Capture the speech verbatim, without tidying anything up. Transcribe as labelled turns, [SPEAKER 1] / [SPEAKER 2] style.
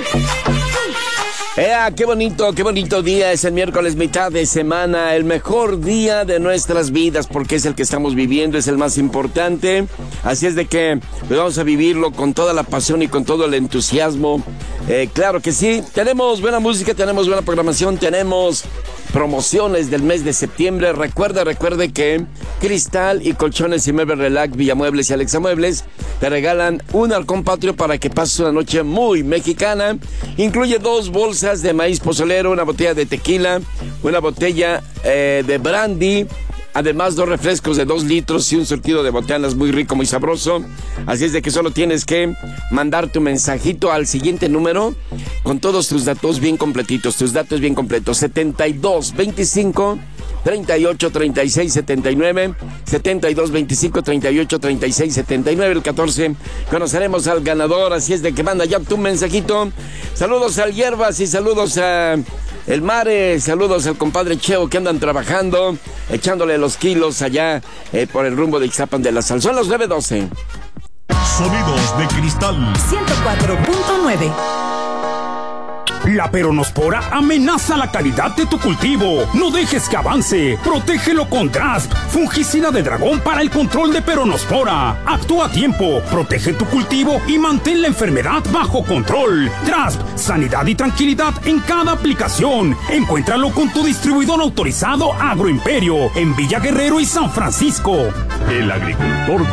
[SPEAKER 1] ¡Ea! ¡Qué bonito, qué bonito día! Es el miércoles, mitad de semana, el mejor día de nuestras vidas, porque es el que estamos viviendo, es el más importante. Así es de que pues, vamos a vivirlo con toda la pasión y con todo el entusiasmo. Eh, claro que sí, tenemos buena música, tenemos buena programación, tenemos promociones del mes de septiembre. Recuerda, recuerde que Cristal y Colchones y Muebles Relax, Villamuebles y Alexa Muebles te regalan un halcón patrio para que pases una noche muy mexicana. Incluye dos bolsas de maíz pozolero, una botella de tequila, una botella eh, de brandy, además dos refrescos de dos litros y un surtido de botanas muy rico, muy sabroso. Así es de que solo tienes que mandar tu mensajito al siguiente número con todos tus datos bien completitos, tus datos bien completos. setenta y dos veinticinco treinta y ocho treinta y seis setenta y nueve, setenta y dos veinticinco treinta y ocho treinta y seis setenta y nueve. El catorce conoceremos al ganador, así es de que manda ya tu mensajito. Saludos al Hierbas y saludos a El Mare, saludos al compadre Cheo que andan trabajando, echándole los kilos allá eh, por el rumbo de Ixtapan de la Sal. Son los nueve doce.
[SPEAKER 2] Sonidos de Cristal
[SPEAKER 3] ciento cuatro punto nueve.
[SPEAKER 4] La peronospora amenaza la calidad de tu cultivo. No dejes que avance. Protégelo con Drasp, fungicida de dragón para el control de peronospora. Actúa a tiempo, protege tu cultivo y mantén la enfermedad bajo control. Drasp, sanidad y tranquilidad en cada aplicación. Encuéntralo con tu distribuidor autorizado Agroimperio en Villa Guerrero y San Francisco.
[SPEAKER 2] El agricultor